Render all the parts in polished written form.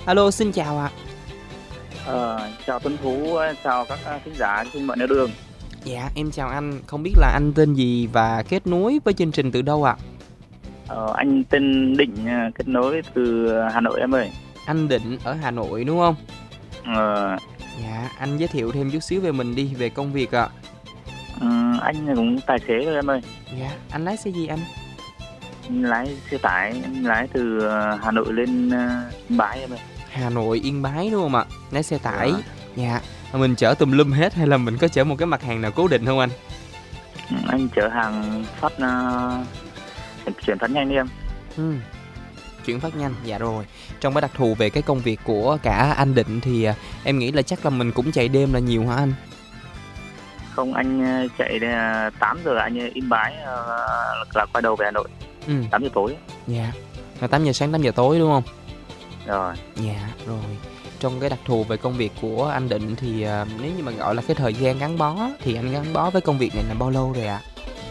Alo, xin chào ạ. Chào Tuấn Phú, chào các thính giả trên mọi nẻo đường. Dạ, em chào anh. Không biết là anh tên gì và kết nối với chương trình từ đâu ạ? Anh tên Định, kết nối từ Hà Nội em ơi. Anh Định ở Hà Nội đúng không? Ờ, Dạ, anh giới thiệu thêm chút xíu về mình đi, về công việc ạ. anh cũng tài xế thôi em ơi. Dạ, anh lái xe gì anh? Anh lái xe tải, anh lái từ Hà Nội lên Yên Bái em ơi. Hà Nội, Yên Bái đúng không ạ? Lái xe tải. Dạ. Dạ, mình chở tùm lum hết hay là mình có chở một cái mặt hàng nào cố định không anh? Anh chở hàng phát, chuyển phát nhanh đi em. Chuyển phát nhanh, dạ rồi. Trong cái đặc thù về cái công việc của cả anh Định thì em nghĩ là chắc là mình cũng chạy đêm là nhiều hả anh? Không, anh chạy 8 giờ anh Yên Bái là quay đầu về Hà Nội. 8 giờ tối. Dạ, là 8 giờ sáng 8 giờ tối đúng không? Rồi. Dạ rồi. Trong cái đặc thù về công việc của anh Định thì nếu như mà gọi là cái thời gian gắn bó thì anh gắn bó với công việc này là bao lâu rồi ạ?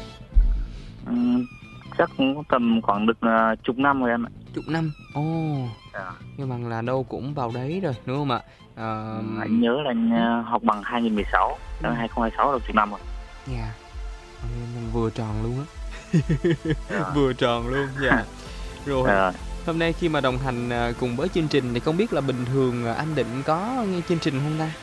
Chắc cũng tầm khoảng được chục năm rồi em ạ. Chục năm. Ồ. Nhưng mà là đâu cũng vào đấy rồi đúng không ạ? Anh nhớ là anh học bằng 2016, năm 2026 là chục năm rồi. Dạ. Vừa tròn luôn á. Vừa tròn luôn. Dạ. Rồi. Hôm nay khi mà đồng hành cùng với chương trình thì không biết là bình thường anh Định có nghe chương trình không ta?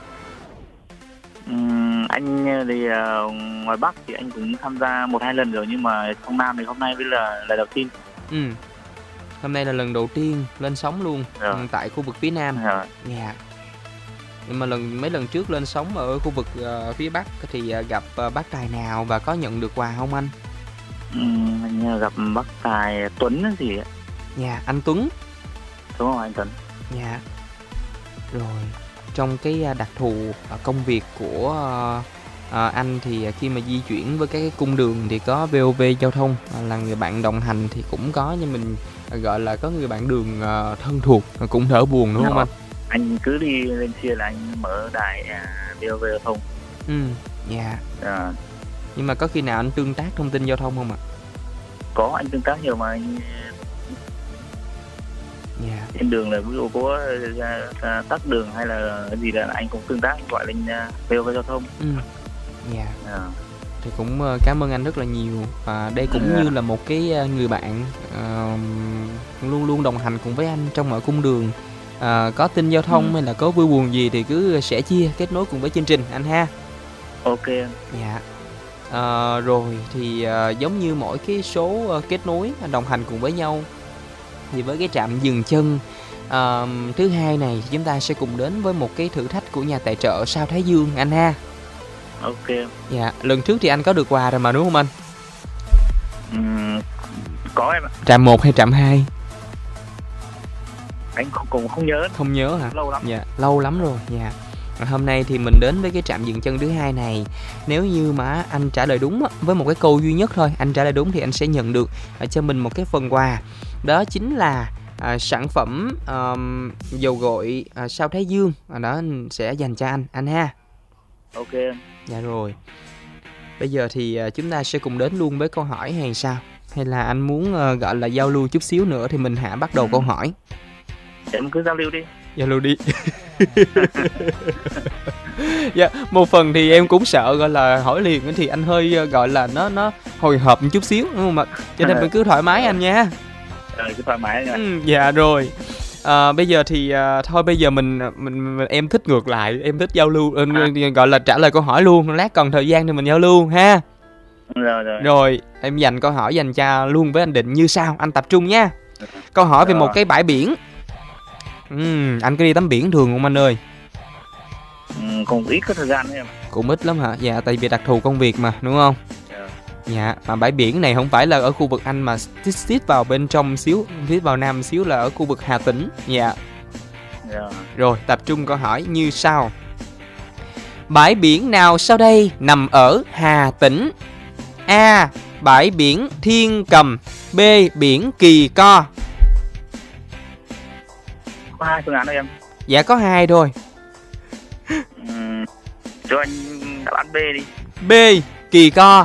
Anh thì ngoài Bắc thì anh cũng tham gia 1-2 lần rồi, nhưng mà trong Nam thì hôm nay mới là lần đầu tiên. Hôm nay là lần đầu tiên lên sóng luôn tại khu vực phía Nam. Dạ. Nhưng mà mấy lần trước lên sóng ở khu vực phía Bắc thì gặp bác tài nào và có nhận được quà không anh? Anh gặp bác tài Tuấn gì ạ. Dạ, anh Tuấn. Đúng không anh Tuấn? Dạ. Rồi, trong cái đặc thù công việc của anh thì khi mà di chuyển với cái cung đường thì có VOV giao thông là người bạn đồng hành thì cũng có, nhưng mình gọi là có người bạn đường thân thuộc cũng đỡ buồn đúng không anh? Anh cứ đi lên xe là anh mở đài VOV giao thông. Dạ. Nhưng mà có khi nào anh tương tác thông tin giao thông không ạ? Có, anh tương tác nhiều mà anh. Trên đường là ví dụ có tắc đường hay là cái gì là anh cũng tương tác, gọi lên VOV giao thông. Thì cũng cảm ơn anh rất là nhiều. Và đây cũng như là một cái người bạn luôn luôn đồng hành cùng với anh trong mọi cung đường. Có tin giao thông hay là có vui buồn gì thì cứ sẻ chia, kết nối cùng với chương trình anh ha. Ok. Dạ. Rồi thì giống như mỗi cái số kết nối đồng hành cùng với nhau thì với cái trạm dừng chân thứ hai này chúng ta sẽ cùng đến với một cái thử thách của nhà tài trợ Sao Thái Dương anh ha. Ok. Dạ, lần trước thì anh có được quà rồi mà đúng không anh? Có em ạ. Trạm 1 hay trạm 2? Anh không nhớ. Không nhớ hả? Lâu lắm. Dạ, lâu lắm rồi. Dạ. Hôm nay thì mình đến với cái trạm dừng chân thứ hai này. Nếu như mà anh trả lời đúng với một cái câu duy nhất thôi, anh trả lời đúng thì anh sẽ nhận được cho mình một cái phần quà. Đó chính là sản phẩm dầu gội Sao Thái Dương. Đó sẽ dành cho anh ha. Ok. Dạ rồi. Bây giờ thì chúng ta sẽ cùng đến luôn với câu hỏi hay sao? Hay là anh muốn gọi là giao lưu chút xíu nữa thì mình bắt đầu câu hỏi? Em cứ giao lưu đi. Giao lưu đi. Dạ, một phần thì em cũng sợ gọi là hỏi liền thì anh hơi gọi là nó hồi hộp một chút xíu đúng không ạ? Cho nên mình cứ thoải mái anh nha. Cứ thoải mái nha. Dạ rồi. Bây giờ thì thôi bây giờ mình em thích ngược lại, em thích giao lưu, gọi là trả lời câu hỏi luôn, lát còn thời gian thì mình giao lưu ha. Rồi, em dành câu hỏi dành cho luôn với anh Định như sau, anh tập trung nha. Câu hỏi về một cái bãi biển. Anh có đi tắm biển thường không anh ơi? Cũng ít có thời gian em. Cũng ít lắm hả? Dạ, tại vì đặc thù công việc mà, đúng không? Dạ, mà bãi biển này không phải là ở khu vực anh mà xít vào bên trong xíu, xít vào nam xíu là ở khu vực Hà Tĩnh. Dạ. Rồi, tập trung câu hỏi như sau. Bãi biển nào sau đây nằm ở Hà Tĩnh? A. Bãi biển Thiên Cầm. B. Biển Kỳ Co. Có 2 phương án thôi em. Dạ có 2 thôi. Cho anh đáp án B đi. B. Kỳ Co.